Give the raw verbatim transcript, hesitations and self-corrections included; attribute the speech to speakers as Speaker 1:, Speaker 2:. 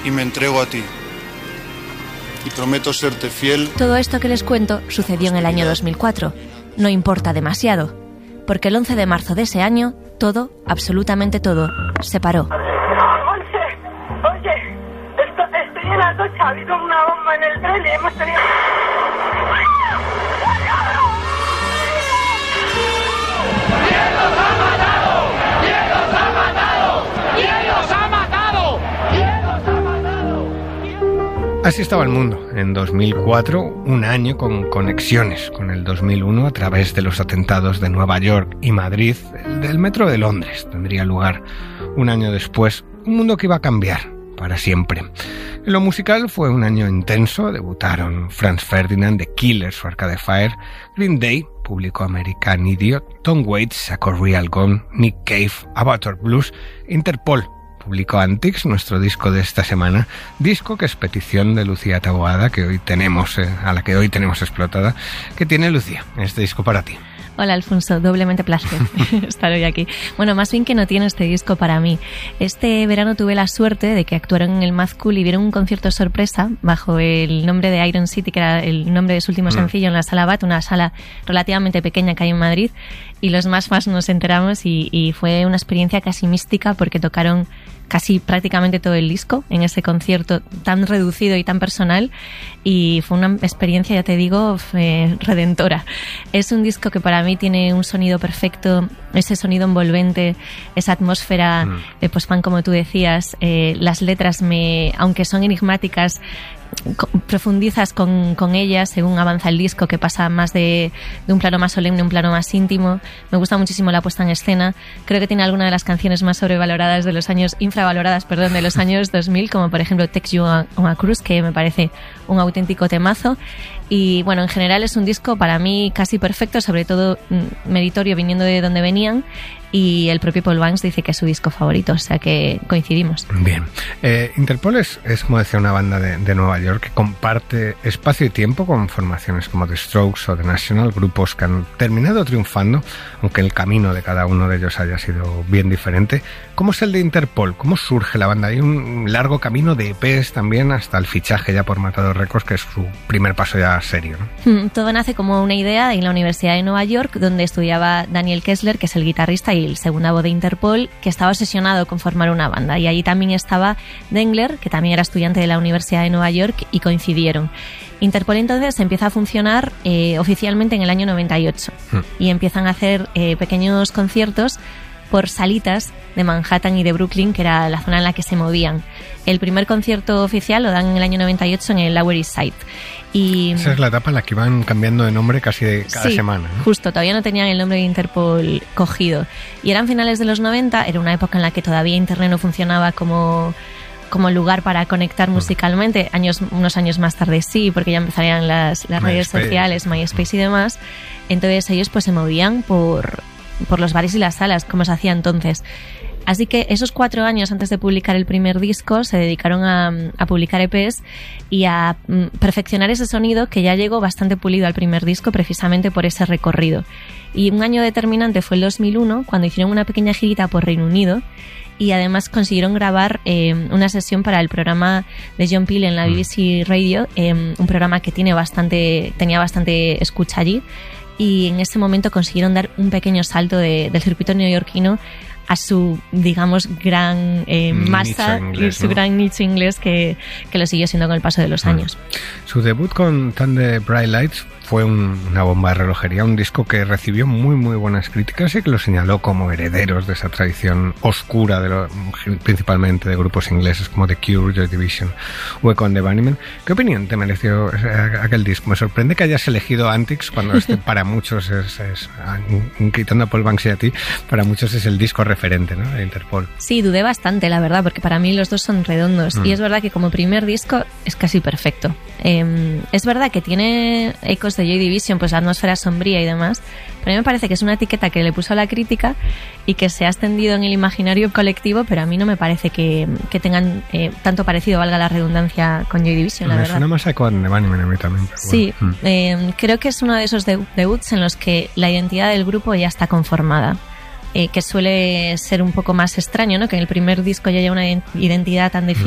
Speaker 1: y me entrego a ti. Y prometo serte fiel.
Speaker 2: Todo esto que les cuento sucedió en el año dos mil cuatro. No importa demasiado, porque el once de marzo de ese año, todo, absolutamente todo, se paró.
Speaker 3: Oye, oye, esto, estoy en la ducha, ha habido una bomba en el tren y hemos tenido...
Speaker 4: ¿Quién los ha matado? ¿Quién los ha matado? ¿Quién los ha matado? ¿Quién los ha matado?
Speaker 5: Así estaba el mundo en dos mil cuatro, un año con conexiones con el dos mil uno a través de los atentados de Nueva York y Madrid. El del metro de Londres tendría lugar un año después, un mundo que iba a cambiar para siempre. En lo musical fue un año intenso. Debutaron Franz Ferdinand, The Killers o Arcade Fire, Green Day publicó American Idiot, Tom Waits sacó Real Gone, Nick Cave, Avatar Blues, Interpol publicó Antics, nuestro disco de esta semana, disco que es petición de Lucía Taboada, que hoy tenemos, eh, a la que hoy tenemos explotada. ¿Qué tiene Lucía este disco para ti?
Speaker 2: Hola Alfonso, doblemente placer estar hoy aquí. Bueno, más bien que no tiene este disco para mí. Este verano tuve la suerte de que actuaron en el Mad Cool y vieron un concierto sorpresa bajo el nombre de Iron City, que era el nombre de su último sencillo, en la Sala Bat, una sala relativamente pequeña que hay en Madrid. Y los más fans nos enteramos y, y fue una experiencia casi mística porque tocaron casi prácticamente todo el disco en ese concierto tan reducido y tan personal, y fue una experiencia, ya te digo, eh, redentora. Es un disco que para mí tiene un sonido perfecto, ese sonido envolvente, esa atmósfera mm. de post-punk, como tú decías. Eh, las letras, me, aunque son enigmáticas, profundizas con, con ellas según avanza el disco, que pasa más de, de un plano más solemne a un plano más íntimo. Me gusta muchísimo la puesta en escena. Creo que tiene alguna de las canciones más sobrevaloradas de los años, infravaloradas, perdón, de los años dos mil, como por ejemplo Text You on a Cruise, que me parece un auténtico temazo. Y bueno, en general es un disco para mí casi perfecto, sobre todo meritorio viniendo de donde venían, y el propio Paul Banks dice que es su disco favorito, o sea que coincidimos.
Speaker 5: Bien. Eh, Interpol es, es, como decía, una banda de, de Nueva York que comparte espacio y tiempo con formaciones como The Strokes o The National, grupos que han terminado triunfando, aunque el camino de cada uno de ellos haya sido bien diferente. ¿Cómo es el de Interpol? ¿Cómo surge la banda? Hay un largo camino de E Pes también hasta el fichaje ya por Matador Records, que es su primer paso ya serio, ¿no?
Speaker 2: Todo nace como una idea en la Universidad de Nueva York, donde estudiaba Daniel Kessler, que es el guitarrista y el segunda voz de Interpol, que estaba obsesionado con formar una banda. Y allí también estaba Dengler, que también era estudiante de la Universidad de Nueva York, y coincidieron. Interpol entonces empieza a funcionar eh, oficialmente en el año noventa y ocho mm. y empiezan a hacer eh, pequeños conciertos por salitas de Manhattan y de Brooklyn, que era la zona en la que se movían. El primer concierto oficial lo dan en el año noventa y ocho en el Lower East Side. Y
Speaker 5: esa es la etapa en la que iban cambiando de nombre casi de cada
Speaker 2: sí,
Speaker 5: semana, ¿no?
Speaker 2: Justo, todavía no tenían el nombre de Interpol cogido. Y eran finales de los noventa, era una época en la que todavía Internet no funcionaba como, como lugar para conectar musicalmente. Años, unos años más tarde sí, porque ya empezarían las, las redes sociales, MySpace y demás. Entonces ellos pues se movían por... por los bares y las salas, como se hacía entonces. Así que esos cuatro años antes de publicar el primer disco se dedicaron a, a publicar E Pes y a mm, perfeccionar ese sonido que ya llegó bastante pulido al primer disco, precisamente por ese recorrido. Y un año determinante fue el dos mil uno, cuando hicieron una pequeña girita por Reino Unido, y además consiguieron grabar eh, una sesión para el programa de John Peel en la B B C Radio, eh, un programa que tiene bastante, tenía bastante escucha allí. Y en ese momento consiguieron dar un pequeño salto de, del circuito neoyorquino a su, digamos, gran eh, masa, inglés, su ¿no? gran nicho inglés que, que lo siguió siendo con el paso de los años.
Speaker 5: Su debut con Thunder Bright Lights fue un, una bomba de relojería, un disco que recibió muy muy buenas críticas y que lo señaló como herederos de esa tradición oscura, de lo, principalmente de grupos ingleses como The Cure, Joy Division o Echo and the Bunnymen. ¿Qué opinión te mereció aquel disco? Me sorprende que hayas elegido Antics cuando este para muchos es, es quitando a Paul Banks y a ti, para muchos es el disco referente, ¿no?, de Interpol.
Speaker 2: Sí, dudé bastante, la verdad, porque para mí los dos son redondos mm. y es verdad que como primer disco es casi perfecto. Eh, es verdad que tiene ecos de Joy Division, pues la atmósfera sombría y demás, pero a mí me parece que es una etiqueta que le puso a la crítica y que se ha extendido en el imaginario colectivo, pero a mí no me parece que, que tengan eh, tanto parecido, valga la redundancia, con Joy Division, la
Speaker 5: me
Speaker 2: verdad.
Speaker 5: Me suena más a Echo and the Bunnymen a mí también.
Speaker 2: Sí, bueno. eh, creo que es uno de esos debuts en los que la identidad del grupo ya está conformada. Eh, que suele ser un poco más extraño, ¿no? Que en el primer disco ya haya una identidad tan definida.